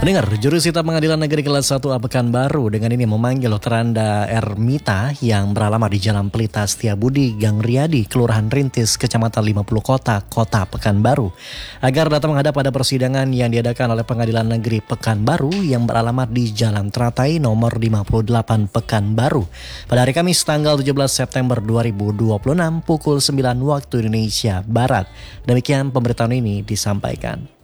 Pendengar, juru sita Pengadilan Negeri Kelas 1A Pekanbaru dengan ini memanggil Teranda Ermita yang beralamat di Jalan Pelita Setiabudi, Gang Riyadi, Kelurahan Rintis, Kecamatan 50 Kota Pekanbaru, agar datang menghadap pada persidangan yang diadakan oleh Pengadilan Negeri Pekanbaru yang beralamat di Jalan Teratai nomor 58 Pekanbaru pada hari Kamis tanggal 17 September 2026 pukul 9 waktu Indonesia Barat. Demikian pemberitahuan ini disampaikan.